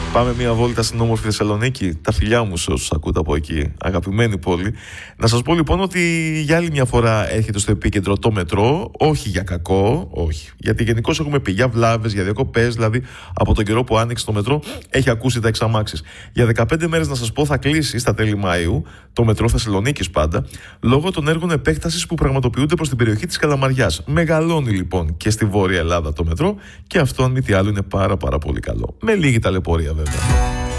Πάμε μια βόλτα στην όμορφη Θεσσαλονίκη. Τα φιλιά μου σε όσους ακούτε από εκεί. Αγαπημένη πόλη. Να σας πω λοιπόν ότι για άλλη μια φορά έρχεται στο επίκεντρο το μετρό. Όχι για κακό, όχι. Γιατί γενικώς έχουμε πει για βλάβες, για διακοπές. Δηλαδή από τον καιρό που άνοιξε το μετρό έχει ακούσει τα εξαμάξεις. Για 15 μέρες να σας πω θα κλείσει στα τέλη Μαΐου το μετρό Θεσσαλονίκης πάντα. Λόγω των έργων επέκτασης που πραγματοποιούνται προς την περιοχή της Καλαμαριάς. Μεγαλώνει λοιπόν και στη Βόρεια Ελλάδα το μετρό. Και αυτό αν μη τι άλλο είναι πάρα πολύ καλό. Με λίγη ταλαιπωρία βέβαια.